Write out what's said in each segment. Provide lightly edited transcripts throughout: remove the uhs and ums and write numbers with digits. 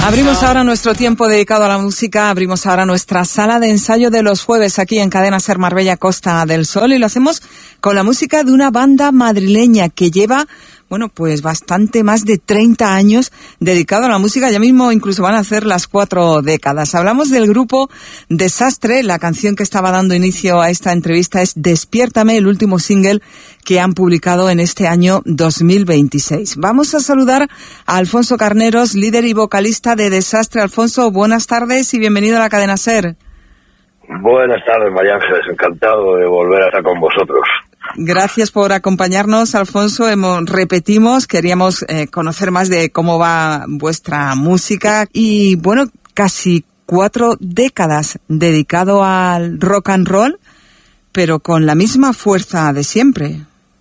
Abrimos ahora nuestro tiempo dedicado a la música, abrimos ahora nuestra sala de ensayo de los jueves aquí en Cadena Ser Marbella Costa del Sol y lo hacemos con la música de una banda madrileña que lleva, pues bastante más de 30 años dedicado a la música, ya mismo incluso van a hacer las 4 décadas. Hablamos del grupo Desastre, la canción que estaba dando inicio a esta entrevista es Despiértame, el último single que han publicado en este año 2026. Vamos a saludar a Alfonso Carneros, líder y vocalista de Desastre. Alfonso, buenas tardes y bienvenido a la Cadena Ser. Buenas tardes, María Ángeles, encantado de volver a estar con vosotros. Gracias por acompañarnos, Alfonso. Repetimos, queríamos conocer más de cómo va vuestra música y, casi 4 décadas dedicado al rock and roll, pero con la misma fuerza de siempre.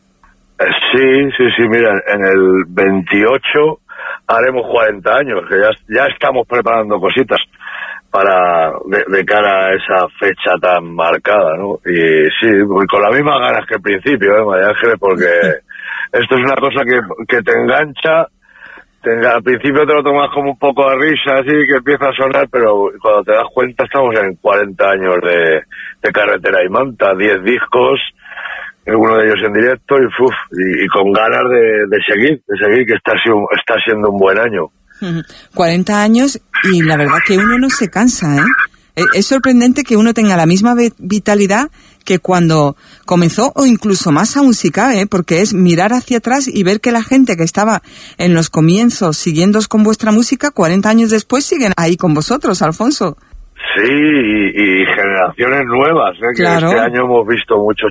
Sí, mira, en el 28 haremos 40 años, que ya estamos preparando cositas para de cara a esa fecha tan marcada, ¿no? Y sí, con las mismas ganas que al principio, María Ángeles, porque esto es una cosa que te engancha, al principio te lo tomas como un poco de risa, así que empieza a sonar, pero cuando te das cuenta estamos en 40 años de carretera y manta, 10 discos, uno de ellos en directo y con ganas de seguir, que está siendo un buen año. 40 años y la verdad que uno no se cansa, ¿eh? Es sorprendente que uno tenga la misma vitalidad que cuando comenzó o incluso más aún si cabe, porque es mirar hacia atrás y ver que la gente que estaba en los comienzos siguiéndoos con vuestra música, 40 años después siguen ahí con vosotros, Alfonso. Sí, y generaciones nuevas, Claro. Que este año hemos visto mucho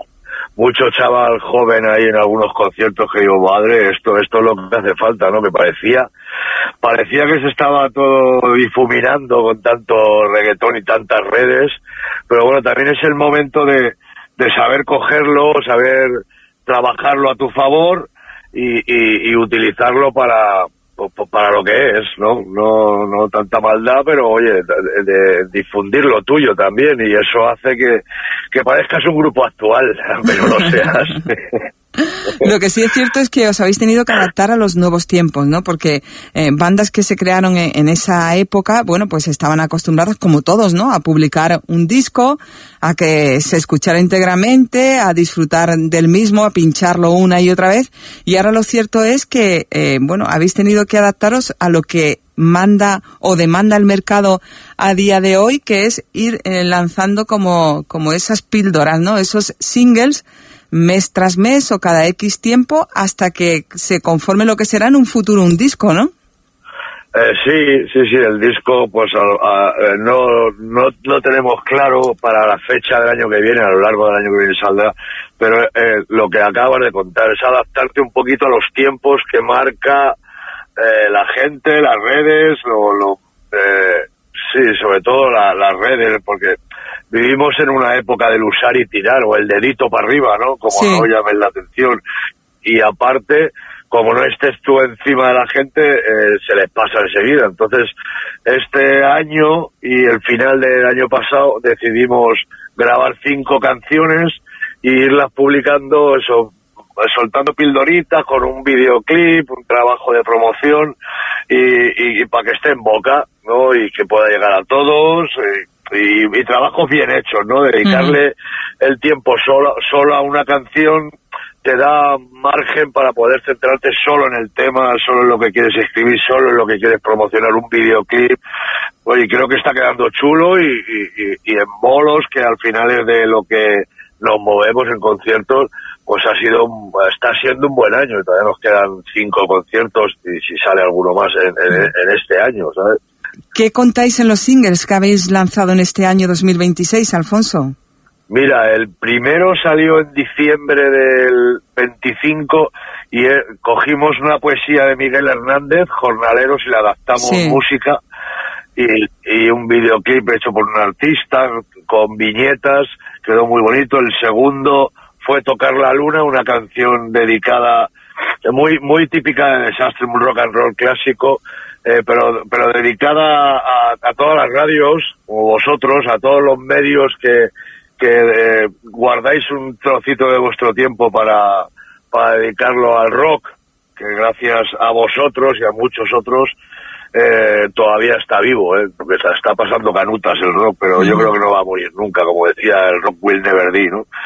chaval joven ahí en algunos conciertos que digo, madre, esto es lo que hace falta, ¿no? Que parecía que se estaba todo difuminando con tanto reggaetón y tantas redes, pero bueno, también es el momento de saber cogerlo, saber trabajarlo a tu favor y utilizarlo para lo que es, no tanta maldad, pero oye, de difundir lo tuyo también, y eso hace que parezcas un grupo actual, pero no seas. Lo que sí es cierto es que os habéis tenido que adaptar a los nuevos tiempos, ¿no? Porque bandas que se crearon en esa época, pues estaban acostumbradas, como todos, ¿no? A publicar un disco, a que se escuchara íntegramente, a disfrutar del mismo, a pincharlo una y otra vez. Y ahora lo cierto es que, habéis tenido que adaptaros a lo que manda o demanda el mercado a día de hoy, que es ir lanzando como esas píldoras, ¿no? Esos singles mes tras mes o cada X tiempo hasta que se conforme lo que será en un futuro un disco, ¿no? Sí, el disco pues no tenemos claro para la fecha del año que viene, a lo largo del año que viene saldrá, pero lo que acabas de contar es adaptarte un poquito a los tiempos que marca la gente, las redes, sobre todo las redes, porque vivimos en una época del usar y tirar, o el dedito para arriba, ¿no? Como sí. No llamen la atención. Y aparte, como no estés tú encima de la gente, se les pasa enseguida. Entonces, este año y el final del año pasado decidimos grabar 5 canciones e irlas publicando, soltando pildoritas con un videoclip, un trabajo de promoción y para que esté en boca, ¿no? Y que pueda llegar a todos y trabajos bien hechos, ¿no? Dedicarle el tiempo solo a una canción te da margen para poder centrarte solo en el tema, solo en lo que quieres escribir, solo en lo que quieres promocionar, un videoclip. Oye, creo que está quedando chulo y en bolos, que al final es de lo que nos movemos en conciertos, pues está siendo un buen año. Todavía nos quedan 5 conciertos y si sale alguno más en este año, ¿sabes? ¿Qué contáis en los singles que habéis lanzado en este año 2026, Alfonso? Mira, el primero salió en diciembre del 25 y cogimos una poesía de Miguel Hernández, Jornaleros, y la adaptamos música y un videoclip hecho por un artista con viñetas, quedó muy bonito. El segundo fue Tocar la Luna, una canción dedicada, muy típica de Desastre, un rock and roll clásico, pero dedicada a todas las radios, o vosotros, a todos los medios que guardáis un trocito de vuestro tiempo para dedicarlo al rock, que gracias a vosotros y a muchos otros todavía está vivo, porque se está pasando canutas el rock, pero yo creo que no va a morir nunca, como decía el Rock Will Never Die, ¿no?